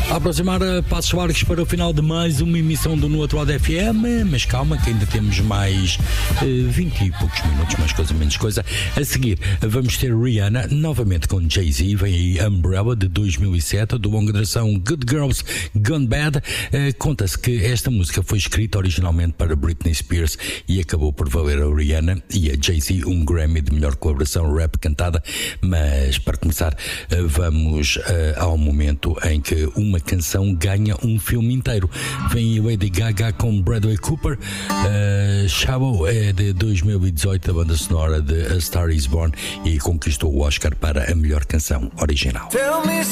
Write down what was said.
A aproximar passos largos para o final de mais uma emissão do No Outro Lado FM, mas calma que ainda temos mais 20 e poucos minutos, mais coisa menos coisa. A seguir vamos ter Rihanna novamente com Jay-Z, vem aí Umbrella de 2007, do longa duração Good Girls Gone Bad. Conta-se que esta música foi escrita originalmente para Britney Spears e acabou por valer a Rihanna e a Jay-Z um Grammy de melhor colaboração rap cantada. Mas para começar vamos ao momento em que uma canção ganha um filme inteiro. Vem Lady Gaga com Bradley Cooper. Shallow é de 2018, a banda sonora de A Star Is Born, e conquistou o Oscar para a melhor canção original.